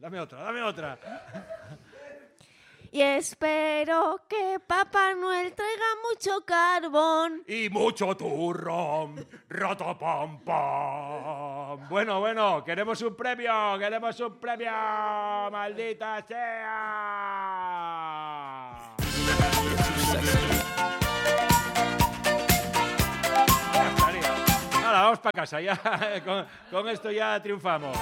Dame otra. Y espero que Papá Noel traiga mucho carbón. Y mucho turrón. Ratapam, pam. Bueno, queremos un premio. Maldita sea. Ya estaría. Ahora, vamos para casa. Ya, con esto ya triunfamos.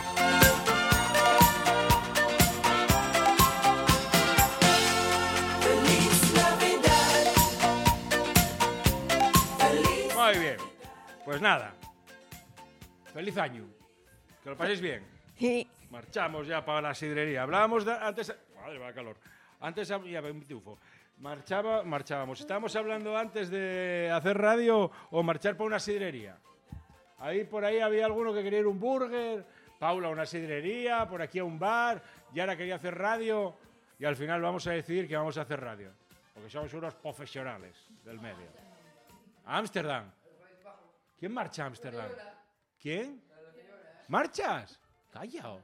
Muy bien, pues nada, feliz año, que lo paséis bien. Marchamos ya para la sidrería. Hablábamos antes... Madre, va calor. Antes ya me tufo. Marchábamos. Estábamos hablando antes de hacer radio o marchar por una sidrería. Por ahí había alguno que quería ir a un burger, Paula a una sidrería, por aquí a un bar, Yara quería hacer radio y al final vamos a decidir que vamos a hacer radio. Porque somos unos profesionales del medio. A Ámsterdam. ¿Quién marcha a Ámsterdam? ¿Quién? ¿Marchas? Callao.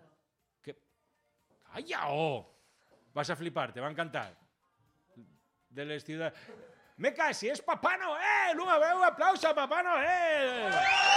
¡Callao! Vas a flipar, te va a encantar. Del ciudad. ¡Me casi! ¡Es Papá Noel! ¡Un aplauso a Papá Noel!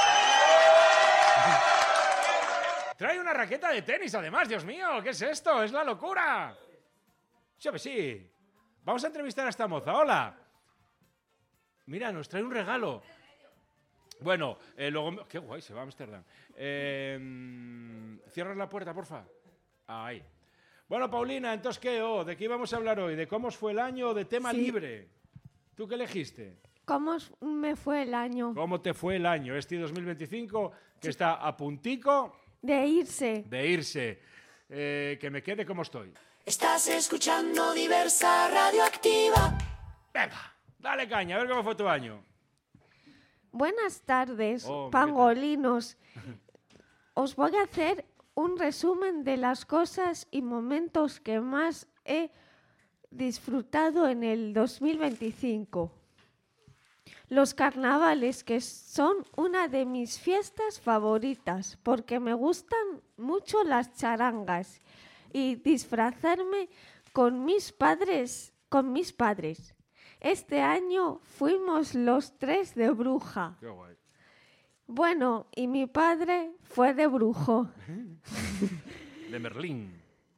Trae una raqueta de tenis, además, Dios mío. ¿Qué es esto? ¡Es la locura! Sí. Vamos a entrevistar a esta moza. ¡Hola! Mira, nos trae un regalo. Bueno, luego... ¡Qué guay! Se va a Ámsterdam. ¿Cierras la puerta, porfa? Ahí. Bueno, Paulina, entonces, ¿qué? ¿De qué íbamos a hablar hoy? ¿De cómo os fue el año o de tema libre? ¿Tú qué elegiste? ¿Cómo me fue el año? ¿Cómo te fue el año? Este 2025 que está a puntico... De irse. Que me quede como estoy. Estás escuchando Diversa Radioactiva. Venga, dale caña, a ver cómo fue tu año. Buenas tardes, pangolinos. Os voy a hacer un resumen de las cosas y momentos que más he disfrutado en el 2025. Los carnavales, que son una de mis fiestas favoritas, porque me gustan mucho las charangas y disfrazarme con mis padres. Este año fuimos los 3 de bruja. Qué guay. Bueno, y mi padre fue de brujo. De Merlín.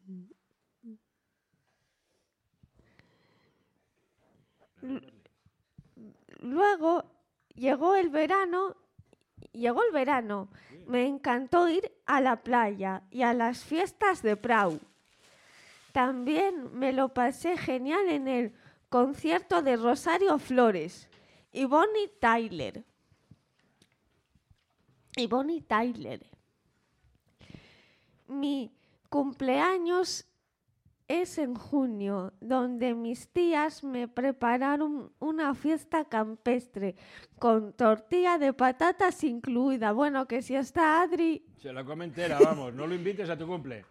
Luego llegó el verano. Me encantó ir a la playa y a las fiestas de Prau. También me lo pasé genial en el concierto de Rosario Flores y Bonnie Tyler. Mi cumpleaños es en junio, donde mis tías me prepararon una fiesta campestre con tortilla de patatas incluida. Bueno, que si está Adri... Se la come entera, vamos, no lo invites a tu cumple.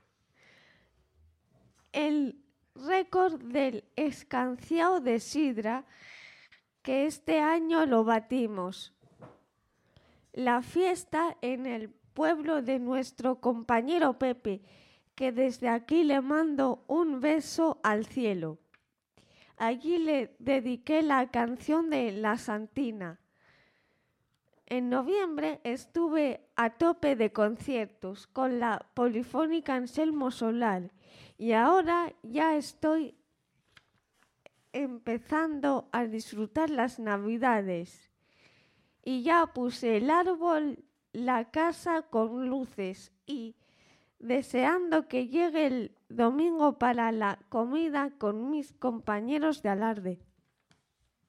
El récord del escanciao de sidra, que este año lo batimos. La fiesta en el pueblo de nuestro compañero Pepe, que desde aquí le mando un beso al cielo. Allí le dediqué la canción de La Santina. En noviembre estuve a tope de conciertos con la Polifónica Anselmo Solar y ahora ya estoy empezando a disfrutar las Navidades. Y ya puse el árbol, la casa con luces y deseando que llegue el domingo para la comida con mis compañeros de alarde.